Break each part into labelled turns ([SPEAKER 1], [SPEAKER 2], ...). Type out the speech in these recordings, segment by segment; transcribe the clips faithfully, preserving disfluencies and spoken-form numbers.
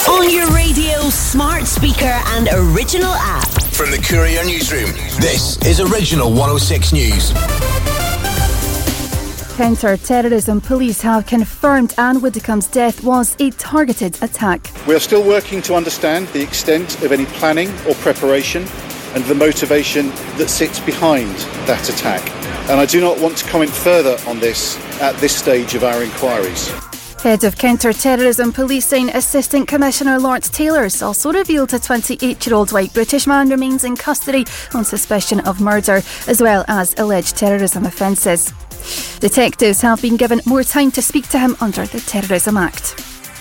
[SPEAKER 1] On your radio, smart speaker and original app.
[SPEAKER 2] From the Courier Newsroom, this is Original one oh six News.
[SPEAKER 3] Counter-terrorism police have confirmed Anne Widdecombe's death was a targeted attack.
[SPEAKER 4] We are still working to understand the extent of any planning or preparation and the motivation that sits behind that attack. And I do not want to comment further on this at this stage of our inquiries.
[SPEAKER 3] Head of Counter-Terrorism Policing Assistant Commissioner Lawrence Taylor's also revealed a twenty-eight-year-old white British man remains in custody on suspicion of murder as well as alleged terrorism offences. Detectives have been given more time to speak to him under the Terrorism Act.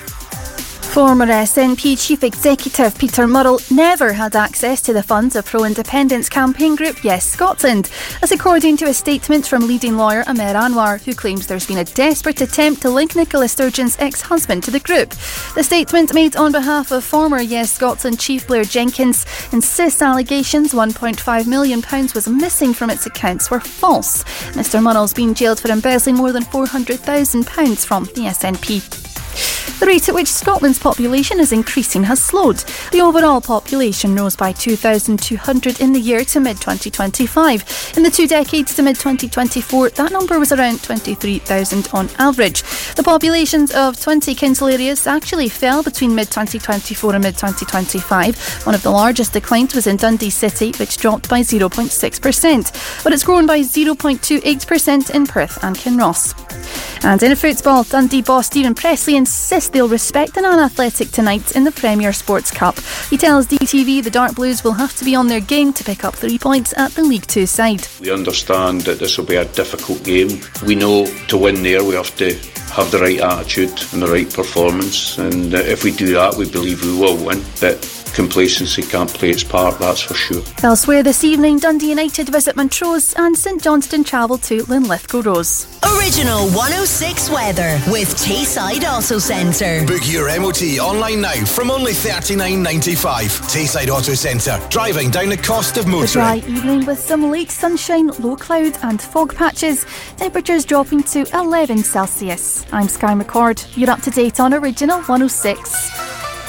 [SPEAKER 3] Former S N P Chief Executive Peter Murrell never had access to the funds of pro-independence campaign group Yes Scotland. That's according to a statement from leading lawyer Amer Anwar, who claims there's been a desperate attempt to link Nicola Sturgeon's ex-husband to the group. The statement, made on behalf of former Yes Scotland Chief Blair Jenkins, insists allegations one point five million pounds was missing from its accounts were false. Mr Murrell's been jailed for embezzling more than four hundred thousand pounds from the S N P. The rate at which Scotland's population is increasing has slowed. The overall population rose by two thousand two hundred in the year to mid twenty twenty-five. In the two decades to mid twenty twenty-four, that number was around twenty-three thousand on average. The populations of twenty council areas actually fell between mid twenty twenty-four and mid twenty twenty-five. One of the largest declines was in Dundee City, which dropped by zero point six percent. But it's grown by zero point two eight percent in Perth and Kinross. And in football, Dundee boss Stephen Pressley insists they'll respect the non-athletic tonight in the Premier Sports Cup. He tells D T V the Dark Blues will have to be on their game to pick up three points at the League Two side.
[SPEAKER 5] We understand that this will be a difficult game. We know to win there we have to have the right attitude and the right performance, and uh, if we do that we believe we will win. But complacency can't play its part, that's for sure.
[SPEAKER 3] Elsewhere this evening, Dundee United visit Montrose and St Johnstone travel to Linlithgow Rose.
[SPEAKER 1] Original one oh six weather with Tayside Auto Centre.
[SPEAKER 2] Book your M O T online now from only thirty-nine ninety-five. Tayside Auto Centre, driving down the cost of motoring.
[SPEAKER 3] A dry evening with some late sunshine, low cloud and fog patches. Temperatures dropping to eleven Celsius. I'm Sky McCord. You're up to date on Original one oh six.